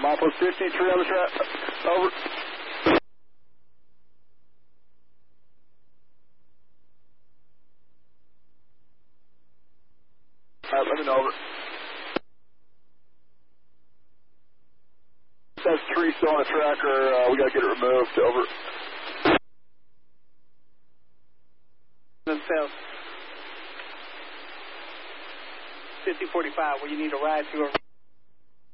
Milepost 50, tree on the track. Over. Alright, let me know. Over. That tree still on the tracker. We gotta get it removed. Over. South 5045, where you need a ride to.